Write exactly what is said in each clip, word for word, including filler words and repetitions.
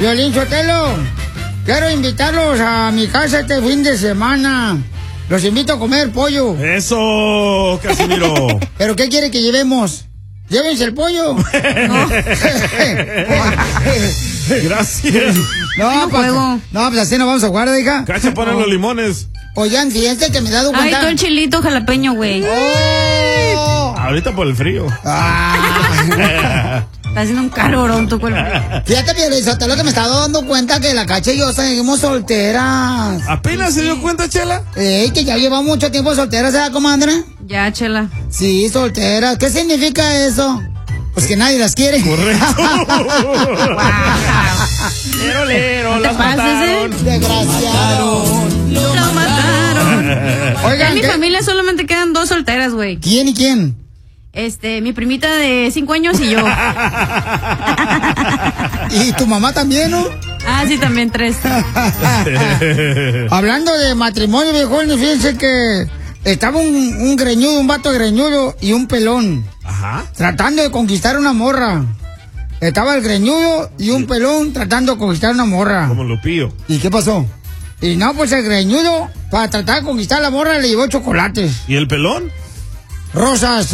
Piolín Sotelo, quiero invitarlos a mi casa este fin de semana. Los invito a comer pollo. Eso, Casimiro. ¿Pero qué quiere que llevemos? Llévense el pollo. Gracias. No, pues, no, pues así no vamos a jugar, hija. Cacha, ponen los limones. Oigan, fíjense que me he dado cuenta. Ay, todo el chilito jalapeño, güey. Oh. Ahorita por el frío. Ah. Está haciendo un calorón tu cuerpo. Fíjate, Piolín, lo que me estaba dando cuenta que la Cacha y yo seguimos solteras. ¿Apenas se dio cuenta, Chela? Eh, que ya llevamos mucho tiempo solteras, ¿sabes, comadre? Ya, Chela. Sí, solteras. ¿Qué significa eso? Pues que nadie las quiere. Correcto. Wow. Lero, lero, ¿No te las pases, mataron. eh? Desgraciado. Lo mataron. Oigan, en mi ¿qué? familia solamente quedan dos solteras, güey. ¿Quién y quién? Este, mi primita de cinco años y yo. Y tu mamá también, ¿no? Ah, sí, también tres. Hablando de matrimonio, viejones, fíjense que estaba un, un greñudo, un vato greñudo y un pelón. Ajá. Tratando de conquistar una morra. Estaba el greñudo y un pelón tratando de conquistar una morra. Como Lupillo. ¿Y qué pasó? Y no, pues el greñudo, para tratar de conquistar a la morra, le llevó chocolates. ¿Y el pelón? Rosas.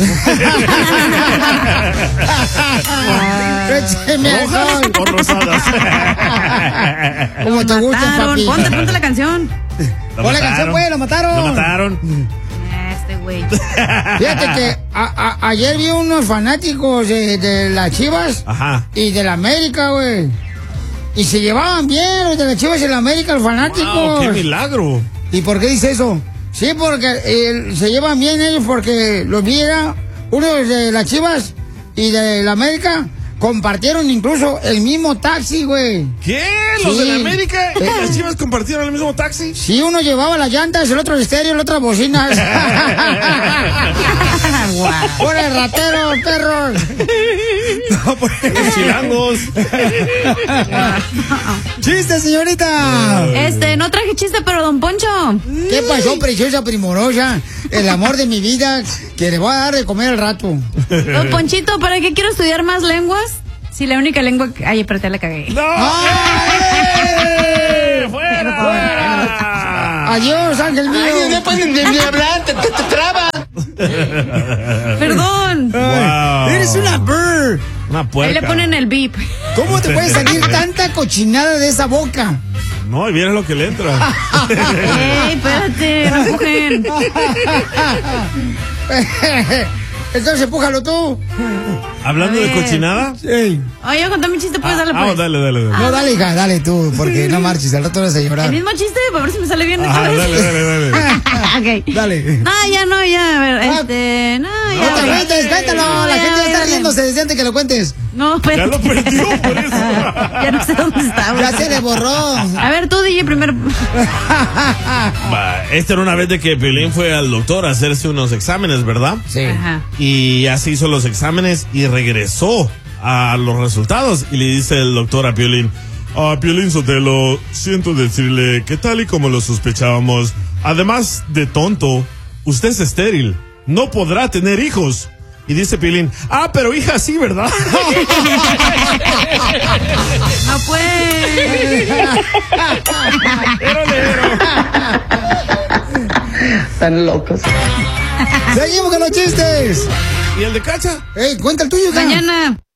Écheme ¿Rojas alcohol. o rosadas? Como te gusta, Mataron. papi. Ponte, ponte la canción. Pon la canción, pues, lo mataron. Lo mataron. Este güey. Fíjate que a, a, ayer vi unos fanáticos de, de las Chivas. Ajá. Y de la América, güey. Y se llevaban bien los de las Chivas y la América, los fanáticos. Wow, ¡qué milagro! ¿Y por qué dice eso? Sí, porque eh, se llevan bien ellos porque los vi, era uno de las Chivas y de la América compartieron incluso el mismo taxi, güey. ¿Qué? ¿Los Sí. de la América y Eh. las Chivas compartieron el mismo taxi? Sí, uno llevaba las llantas, el otro el estéreo, el otro bocinas. ¡Por el ratero, perros! No, pues los chilangos. ¡Chiste, señorita! Este, no traje chiste, pero don Poncho. ¿Qué pasó, preciosa primorosa? El amor de mi vida que le voy a dar de comer al rato. Don Ponchito, ¿para qué quiero estudiar más lenguas? Si la única lengua que... Ay, pero te la cagué. ¡No! ¡Ay! ¡Fuera! ¡Fuera! Adiós, ángel mío. Ay, después de, de, de hablar, te, te, te traba. Perdón. Wow. Eres una bird. Una Ahí puerca. le ponen el beep. ¿Cómo te puede salir tanta cochinada de esa boca? No, y vieras lo que le entra. Ey, espérate, no empujen. Entonces, empújalo tú. Hablando A de ver. cochinada. Sí. Oye, contame un chiste, puedes darle Ah, pues. dale, dale, dale. No, dale, hija, dale tú, porque no marches, al rato vas a El llorar. mismo chiste, para ver si me sale bien. Ajá, esta dale, vez. dale, dale. Ok. Dale. No, ya no, ya, a ver, Ah. este, no, No ya. te cuentes, cuéntalo. No, La ya, gente ya está dale. riéndose desde antes que lo cuentes. No, Ya pero lo perdió por eso. ya no sé dónde está, güey. Ya se le borró. A ver, tú, D J, primero. Va, esta era una vez de que Piolín fue al doctor a hacerse unos exámenes, ¿verdad? Sí. Ajá. Y ya se hizo los exámenes y regresó a los resultados. Y le dice el doctor a Piolín: ah, Piolín Sotelo, siento decirle que tal y como lo sospechábamos, además de tonto, usted es estéril, no podrá tener hijos. Y dice Piolín: ah, pero hija sí, ¿verdad? No puede. Pero lero. Están locos. Seguimos con los chistes. ¿Y el de Cacha? Ey, cuenta el tuyo, hija. Mañana.